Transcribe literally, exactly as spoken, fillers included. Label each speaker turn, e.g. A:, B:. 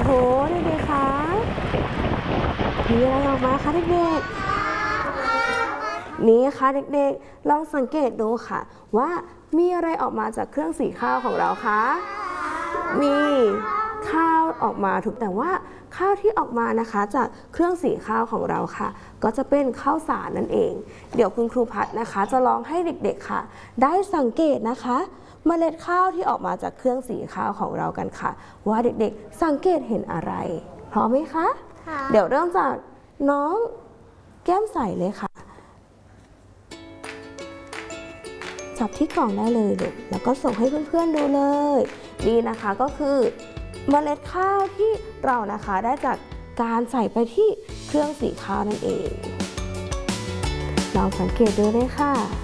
A: โหเด็กๆคะมีอะไรออกมาคะเด็กๆนี่ค่ะเด็กๆลองสังเกตดูค่ะว่ามีอะไรออกมาจากเครื่องสีข้าวของเราคะมีข้าวออกมาถูกแต่ว่าข้าวที่ออกมานะคะจากเครื่องสีข้าวของเราค่ะก็จะเป็นข้าวสารนั่นเองเดี๋ยวคุณครูพัดนะคะจะลองให้เด็กๆค่ะได้สังเกตนะคะเมล็ดข้าวที่ออกมาจากเครื่องสีข้าวของเรากันค่ะว่าเด็กๆสังเกตเห็นอะไรพร้อมไหมคะเดี๋ยวเริ่มจากน้องแก้มใสเลยค่ะจับที่กล่องได้เลยลูกแล้วก็ส่งให้เพื่อนๆดูเลยนี่นะคะก็คือเมล็ดข้าวที่เรานะคะได้จากการใส่ไปที่เครื่องสีข้าวนั่นเองลองสังเกตดูเลยค่ะ